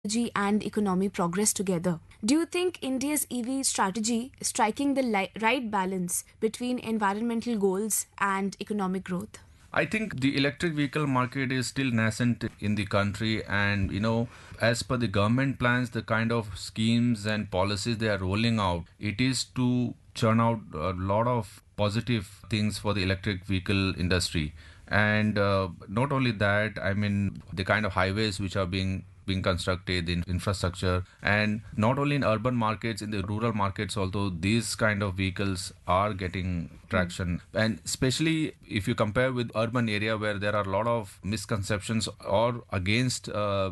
and economy progress together. Do you think India's EV strategy is striking the right balance between environmental goals and economic growth? I think the electric vehicle market is still nascent in the country, and as per the government plans, the kind of schemes and policies they are rolling out, it is to churn out a lot of positive things for the electric vehicle industry. And not only that, I mean, the kind of highways which are being constructed in infrastructure, and not only in urban markets, in the rural markets although these kind of vehicles are getting traction. And especially if you compare with urban area where there are a lot of misconceptions or against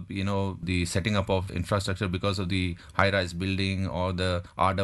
the setting up of infrastructure because of the high rise building or the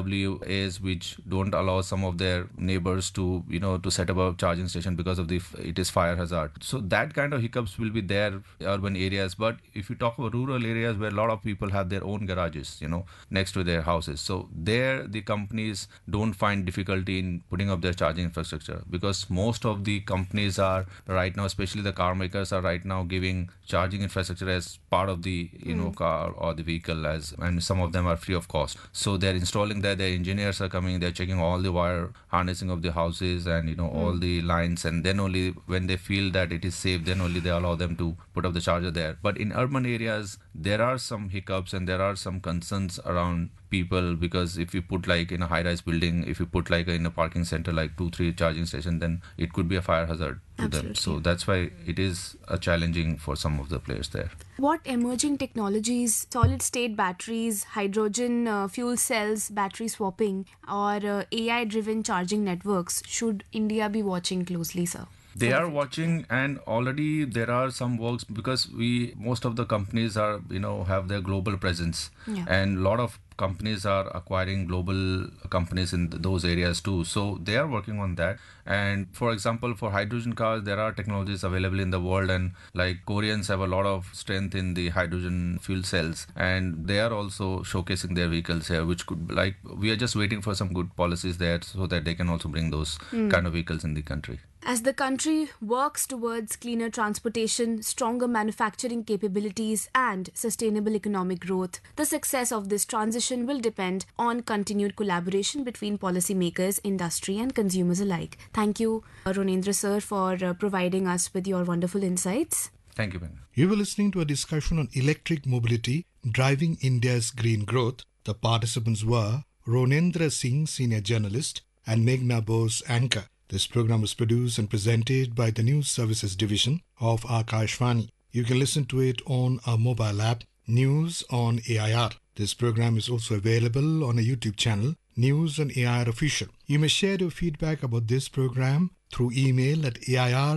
RWAs which don't allow some of their neighbors to to set up a charging station because of it is fire hazard. So that kind of hiccups will be there urban areas. But if you talk about rural areas where a lot of people have their own garages next to their houses, so there the companies don't find difficulty in putting up their charging infrastructure, because most of the companies are right now, especially the car makers, are right now giving charging infrastructure as part of the car or the vehicle, and some of them are free of cost. So they're installing that, their engineers are coming, they're checking all the wire harnessing of the houses and all the lines, and then only when they feel that it is safe, then only they allow them to put up the charger there. But in urban areas there are some hiccups and there are some concerns around people, because if you put like in a high-rise building, if you put like in a parking center like 2-3 charging stations, then it could be a fire hazard to them. So that's why it is challenging for some of the players there. What emerging technologies, solid state batteries, hydrogen fuel cells, battery swapping, or AI driven charging networks should India be watching closely, sir? They are watching, and already there are some works, because most of the companies are have their global presence, and a lot of companies are acquiring global companies in those areas too. So they are working on that. And for example, for hydrogen cars, there are technologies available in the world, and like Koreans have a lot of strength in the hydrogen fuel cells, and they are also showcasing their vehicles here, which could, like, we are just waiting for some good policies there so that they can also bring those kind of vehicles in the country. As the country works towards cleaner transportation, stronger manufacturing capabilities, and sustainable economic growth, the success of this transition will depend on continued collaboration between policymakers, industry, and consumers alike. Thank you, Ronendra sir, for providing us with your wonderful insights. Thank you, Ben. You were listening to a discussion on electric mobility driving India's green growth. The participants were Ronendra Singh, senior journalist, and Meghna Bose, anchor. This program was produced and presented by the News Services Division of Akashvani. You can listen to it on our mobile app, News on AIR. This program is also available on a YouTube channel, News on AIR Official. You may share your feedback about this program through email at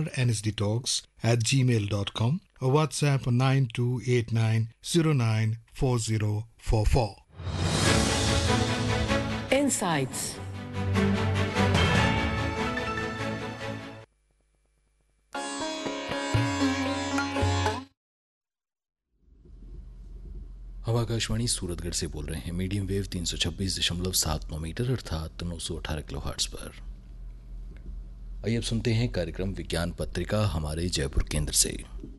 airnsdtalks@gmail.com or WhatsApp on 9289094044. Insights. हम आकाशवाणी सूरतगढ़ से बोल रहे हैं medium wave 326.79 metre अर्थात 918 kilohertz पर। आइए अब सुनते हैं कार्यक्रम विज्ञान पत्रिका हमारे जयपुर केंद्र से।